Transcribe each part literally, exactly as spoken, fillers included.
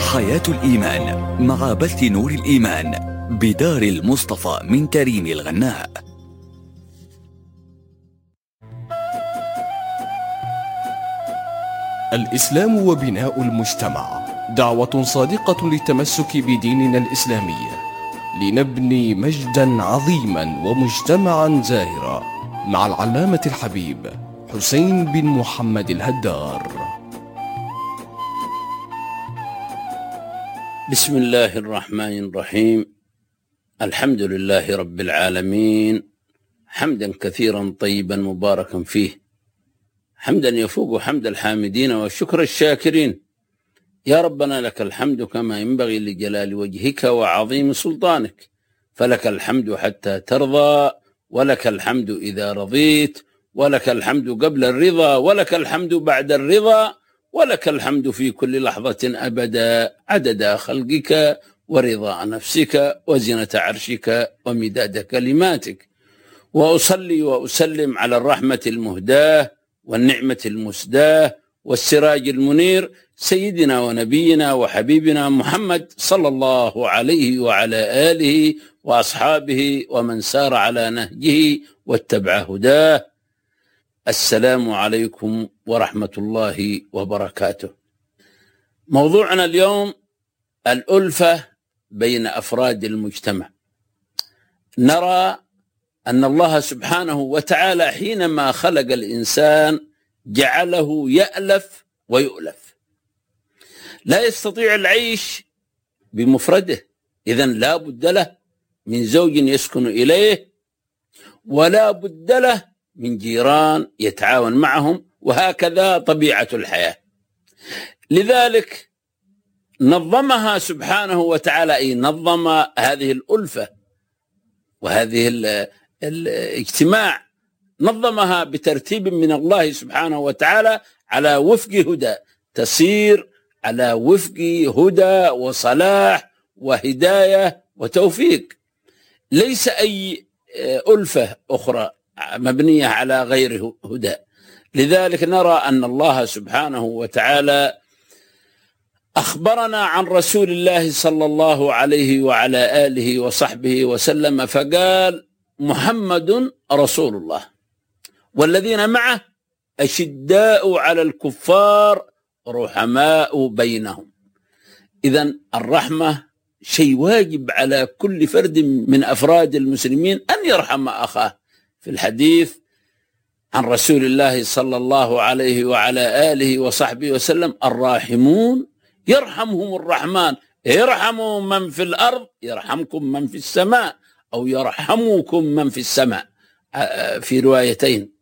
حياة الإيمان مع بث نور الإيمان بدار المصطفى من كريم الغناء. الإسلام وبناء المجتمع دعوة صادقة للتمسك بديننا الإسلامي لنبني مجدا عظيما ومجتمعا زاهرا مع العلامة الحبيب حسين بن محمد الهدار. بسم الله الرحمن الرحيم. الحمد لله رب العالمين، حمدا كثيرا طيبا مباركا فيه، حمدا يفوق حمد الحامدين والشكر الشاكرين. يا ربنا لك الحمد كما ينبغي لجلال وجهك وعظيم سلطانك، فلك الحمد حتى ترضى، ولك الحمد إذا رضيت، ولك الحمد قبل الرضا، ولك الحمد بعد الرضا، ولك الحمد في كل لحظة أبدا، عدد خلقك ورضا نفسك وزنة عرشك ومداد كلماتك. وأصلي وأسلم على الرحمة المهداة والنعمة المسداة والسراج المنير، سيدنا ونبينا وحبيبنا محمد صلى الله عليه وعلى آله وأصحابه ومن سار على نهجه واتبع هداه. السلام عليكم ورحمة الله وبركاته. موضوعنا اليوم الألفة بين أفراد المجتمع. نرى أن الله سبحانه وتعالى حينما خلق الإنسان جعله يألف ويؤلف، لا يستطيع العيش بمفرده، إذن لا بد له من زوج يسكن إليه، ولا بد له من جيران يتعاون معهم، وهكذا طبيعة الحياة. لذلك نظمها سبحانه وتعالى، أي نظم هذه الألفة وهذه الاجتماع، نظمها بترتيب من الله سبحانه وتعالى على وفق هدى، تسير على وفق هدى وصلاح وهداية وتوفيق، ليس أي ألفة أخرى مبنية على غير هدى. لذلك نرى أن الله سبحانه وتعالى أخبرنا عن رسول الله صلى الله عليه وعلى آله وصحبه وسلم، فقال: محمد رسول الله والذين معه أشداء على الكفار رحماء بينهم. إذن الرحمة شيء واجب على كل فرد من أفراد المسلمين أن يرحم أخاه. في الحديث عن رسول الله صلى الله عليه وعلى آله وصحبه وسلم: الراحمون يرحمهم الرحمن، يرحموا من في الأرض يرحمكم من في السماء، أو يرحمكم من في السماء، في روايتين.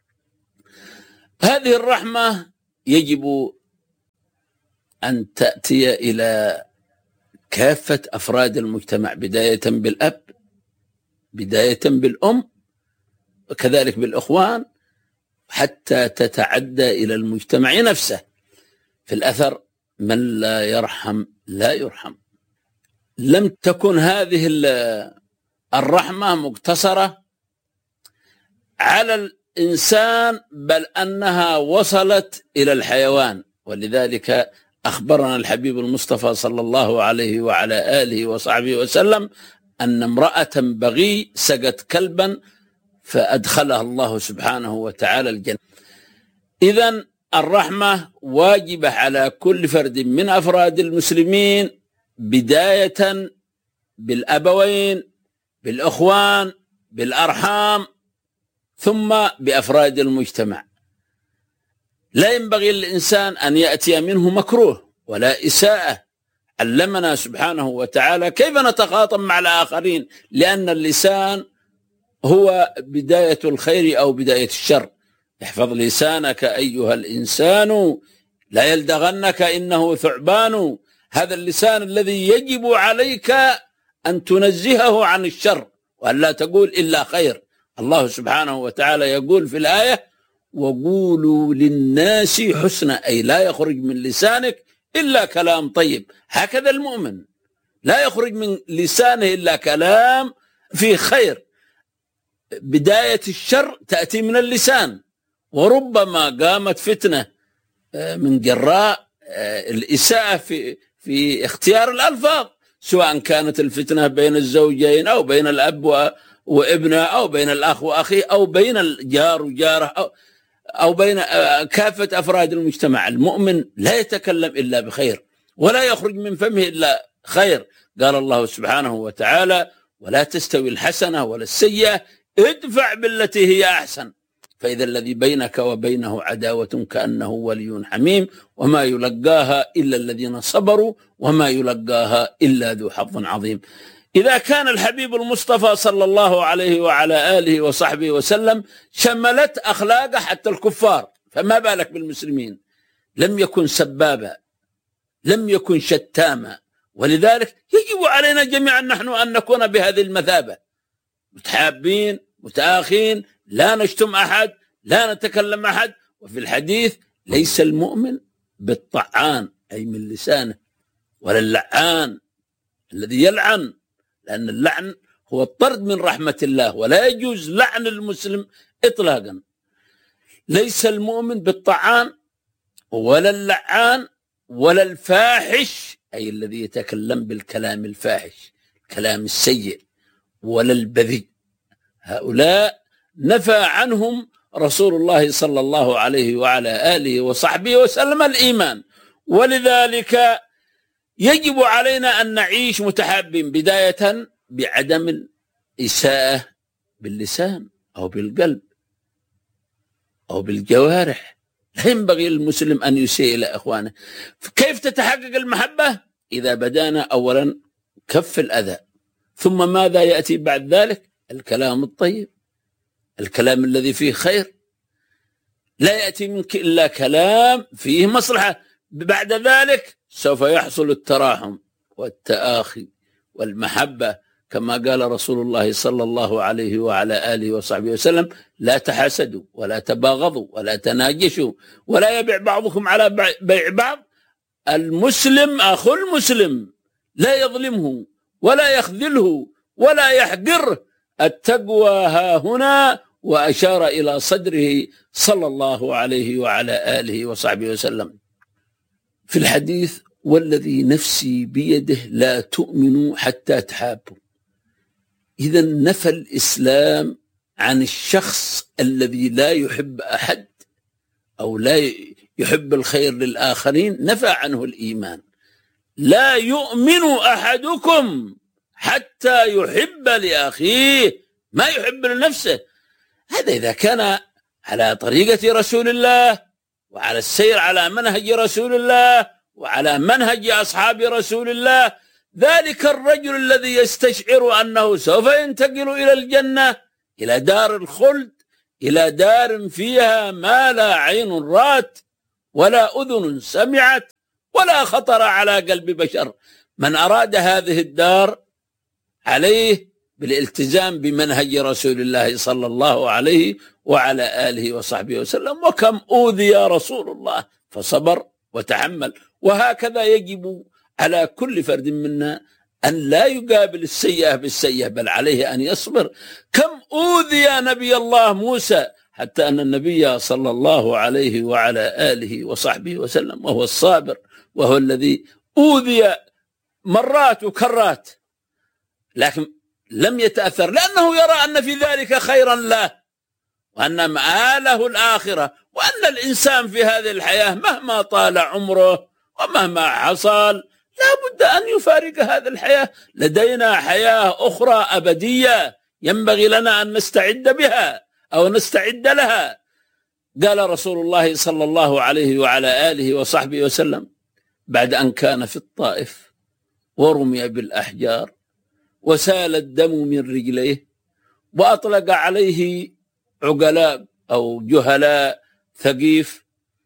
هذه الرحمة يجب أن تأتي إلى كافة أفراد المجتمع، بداية بالأب، بداية بالأم، وكذلك بالإخوان، حتى تتعدى إلى المجتمع نفسه. في الأثر: من لا يرحم لا يرحم. لم تكن هذه الرحمة مقتصرة على الإنسان، بل أنها وصلت إلى الحيوان. ولذلك أخبرنا الحبيب المصطفى صلى الله عليه وعلى آله وصحبه وسلم أن امرأة بغي سقت كلبا فأدخلها الله سبحانه وتعالى الجنة. إذن الرحمة واجبة على كل فرد من أفراد المسلمين، بداية بالأبوين، بالأخوان، بالأرحام، ثم بأفراد المجتمع. لا ينبغي للإنسان أن يأتي منه مكروه ولا إساءة. علمنا سبحانه وتعالى كيف نتخاطب مع الآخرين، لأن اللسان هو بداية الخير أو بداية الشر. احفظ لسانك أيها الإنسان لا يلدغنك إنه ثعبان. هذا اللسان الذي يجب عليك أن تنزهه عن الشر وأن لا تقول إلا خير. الله سبحانه وتعالى يقول في الآية: وقولوا للناس حسنا، أي لا يخرج من لسانك إلا كلام طيب. هكذا المؤمن لا يخرج من لسانه إلا كلام فيه خير. بداية الشر تأتي من اللسان، وربما قامت فتنة من جراء الإساءة في في اختيار الألفاظ، سواء كانت الفتنة بين الزوجين أو بين الأب وابنه أو بين الأخ وأخيه أو بين الجار وجاره أو, أو بين كافة أفراد المجتمع. المؤمن لا يتكلم إلا بخير ولا يخرج من فمه إلا خير. قال الله سبحانه وتعالى: ولا تستوي الحسنة ولا السيئة ادفع بالتي هي أحسن فإذا الذي بينك وبينه عداوة كأنه ولي حميم وما يلقاها إلا الذين صبروا وما يلقاها إلا ذو حظ عظيم. إذا كان الحبيب المصطفى صلى الله عليه وعلى آله وصحبه وسلم شملت أخلاقه حتى الكفار، فما بالك بالمسلمين؟ لم يكن سبابا، لم يكن شتاما، ولذلك يجب علينا جميعا نحن أن نكون بهذه المثابة، متحابين متآخين، لا نشتم أحد، لا نتكلم أحد. وفي الحديث: ليس المؤمن بالطعان أي من لسانه، ولا اللعان الذي يلعن، لأن اللعن هو الطرد من رحمة الله، ولا يجوز لعن المسلم إطلاقا. ليس المؤمن بالطعان ولا اللعان ولا الفاحش أي الذي يتكلم بالكلام الفاحش، الكلام السيء، ولا البذيء. هؤلاء نفى عنهم رسول الله صلى الله عليه وعلى آله وصحبه وسلم الإيمان. ولذلك يجب علينا أن نعيش متحابين، بداية بعدم الإساءة باللسان أو بالقلب أو بالجوارح. لا ينبغي للمسلم أن يسيء إلى إخوانه. كيف تتحقق المحبة؟ إذا بدأنا أولا كف الأذى، ثم ماذا يأتي بعد ذلك؟ الكلام الطيب، الكلام الذي فيه خير. لا يأتي منك إلا كلام فيه مصلحة. بعد ذلك سوف يحصل التراحم والتآخي والمحبة، كما قال رسول الله صلى الله عليه وعلى آله وصحبه وسلم: لا تحاسدوا ولا تباغضوا ولا تناجشوا ولا يبيع بعضكم على بيع بعض. المسلم أخو المسلم لا يظلمه ولا يخذله ولا يحقره. التقوى ها هنا، وأشار إلى صدره صلى الله عليه وعلى آله وصحبه وسلم في الحديث: والذي نفسي بيده لا تؤمنوا حتى تحابوا. إذا نفى الإسلام عن الشخص الذي لا يحب أحد أو لا يحب الخير للآخرين، نفى عنه الإيمان. لا يؤمن أحدكم حتى يحب لأخيه ما يحب لنفسه. هذا إذا كان على طريقة رسول الله وعلى السير على منهج رسول الله وعلى منهج أصحاب رسول الله. ذلك الرجل الذي يستشعر أنه سوف ينتقل إلى الجنة، إلى دار الخلد، إلى دار فيها ما لا عين رأت ولا أذن سمعت ولا خطر على قلب بشر. من أراد هذه الدار عليه بالالتزام بمنهج رسول الله صلى الله عليه وعلى آله وصحبه وسلم. وكم أوذي رسول الله فصبر وتحمل. وهكذا يجب على كل فرد منا أن لا يقابل السيئة بالسيئة، بل عليه أن يصبر. كم أوذي نبي الله موسى، حتى أن النبي صلى الله عليه وعلى آله وصحبه وسلم وهو الصابر، وهو الذي أوذي مرات وكرات، لكن لم يتأثر، لأنه يرى أن في ذلك خيرا له، وأن مآله الآخرة، وأن الإنسان في هذه الحياة مهما طال عمره ومهما حصل لا بد أن يفارق هذه الحياة. لدينا حياة أخرى أبدية ينبغي لنا أن نستعد بها أو نستعد لها. قال رسول الله صلى الله عليه وعلى آله وصحبه وسلم بعد أن كان في الطائف ورمي بالأحجار وسال الدم من رجليه وأطلق عليه عقلاء أو جهلاء ثقيف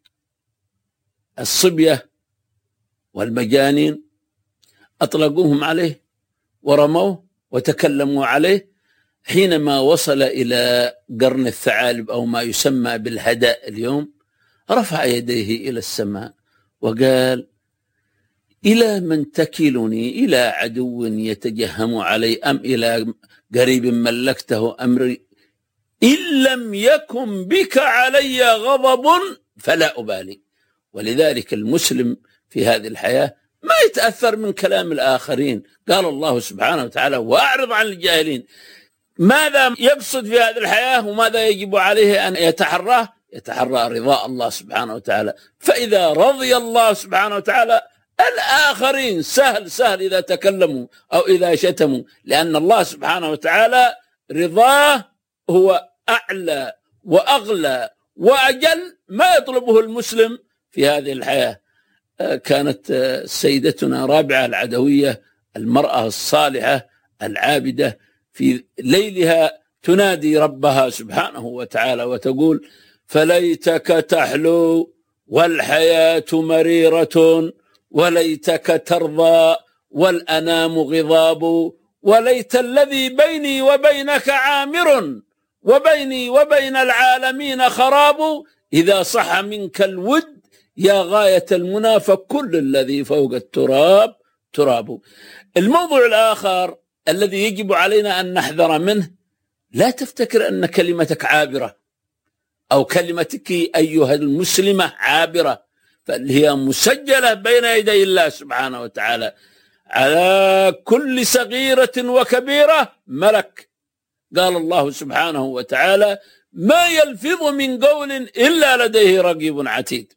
الصبية والمجانين، أطلقوهم عليه ورموه وتكلموا عليه. حينما وصل إلى قرن الثعالب أو ما يسمى بالهداء اليوم، رفع يديه إلى السماء وقال: إلى من تكلني؟ إلى عدو يتجهم علي أم إلى قريب ملكته أمري؟ إن لم يكن بك علي غضب فلا أبالي. ولذلك المسلم في هذه الحياة ما يتأثر من كلام الآخرين. قال الله سبحانه وتعالى وأعرض عن الجاهلين. ماذا يقصد في هذه الحياة وماذا يجب عليه أن يتحراه؟ يتحرى رضاء الله سبحانه وتعالى. فإذا رضي الله سبحانه وتعالى الآخرين سهل سهل إذا تكلموا أو إذا شتموا، لأن الله سبحانه وتعالى رضاه هو أعلى وأغلى وأجل ما يطلبه المسلم في هذه الحياة. كانت سيدتنا رابعة العدوية المرأة الصالحة العابدة في ليلها تنادي ربها سبحانه وتعالى وتقول: فليتك تحلو والحياة مريرة، وليتك ترضى والأنام غضاب، وليت الذي بيني وبينك عامر، وبيني وبين العالمين خراب، إذا صح منك الود يا غاية المنى، فكل الذي فوق التراب تراب. الموضوع الآخر الذي يجب علينا أن نحذر منه: لا تفتكر أن كلمتك عابرة أو كلمتك أيها المسلمة عابرة، فهي مسجلة بين يدي الله سبحانه وتعالى. على كل صغيرة وكبيرة ملك. قال الله سبحانه وتعالى: ما يلفظ من قول إلا لديه رقيب عتيد.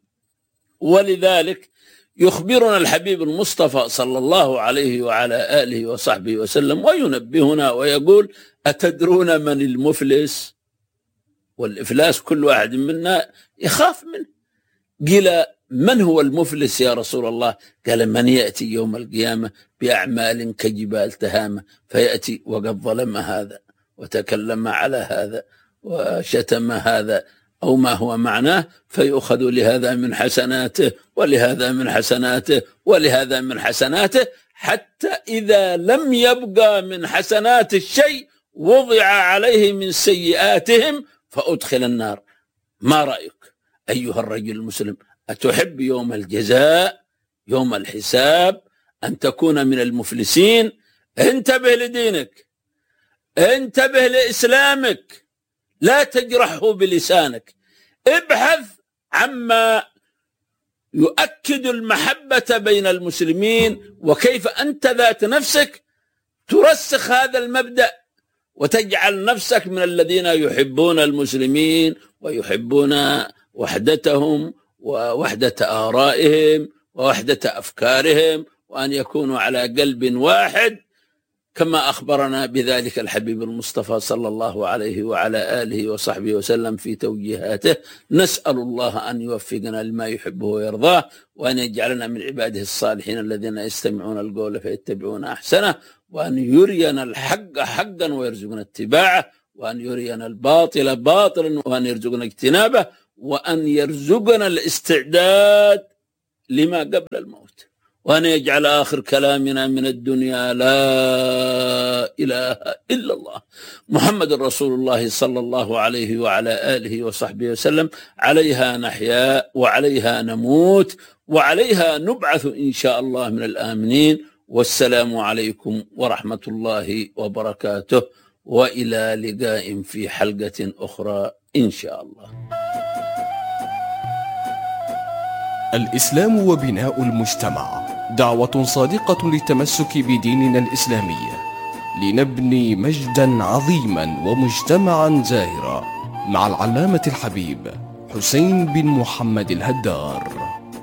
ولذلك يخبرنا الحبيب المصطفى صلى الله عليه وعلى آله وصحبه وسلم وينبهنا ويقول: أتدرون من المفلس؟ والإفلاس كل واحد منا يخاف منه. قيل: من هو المفلس يا رسول الله؟ قال: من يأتي يوم القيامة بأعمال كجبال تهامة، فيأتي وقد ظلم هذا وتكلم على هذا وشتم هذا أو ما هو معناه، فيؤخذ لهذا من حسناته ولهذا من حسناته ولهذا من حسناته، حتى إذا لم يبقى من حسنات الشيء وضع عليه من سيئاتهم فأدخل النار. ما رأيك أيها الرجل المسلم؟ أتحب يوم الجزاء يوم الحساب أن تكون من المفلسين؟ انتبه لدينك، انتبه لإسلامك، لا تجرحه بلسانك، ابحث عما يؤكد المحبة بين المسلمين، وكيف أنت ذات نفسك ترسخ هذا المبدأ وتجعل نفسك من الذين يحبون المسلمين ويحبون وحدتهم ووحدة آرائهم ووحدة أفكارهم، وأن يكونوا على قلب واحد، كما أخبرنا بذلك الحبيب المصطفى صلى الله عليه وعلى آله وصحبه وسلم في توجيهاته. نسأل الله أن يوفقنا لما يحبه ويرضاه، وأن يجعلنا من عباده الصالحين الذين يستمعون القول فيتبعون أحسنه، وأن يرينا الحق حقا ويرزقنا اتباعه، وأن يرينا الباطل باطلا وأن يرزقنا اجتنابه، وأن يرزقنا الاستعداد لما قبل الموت، وأن يجعل آخر كلامنا من الدنيا لا إله إلا الله محمد رسول الله صلى الله عليه وعلى آله وصحبه وسلم. عليها نحيا وعليها نموت وعليها نبعث إن شاء الله من الآمنين. والسلام عليكم ورحمة الله وبركاته، وإلى لقاء في حلقة أخرى إن شاء الله. الإسلام وبناء المجتمع دعوة صادقة للتمسك بديننا الإسلامي لنبني مجدا عظيما ومجتمعا زاهرا، مع العلامة الحبيب حسين بن محمد الهدار.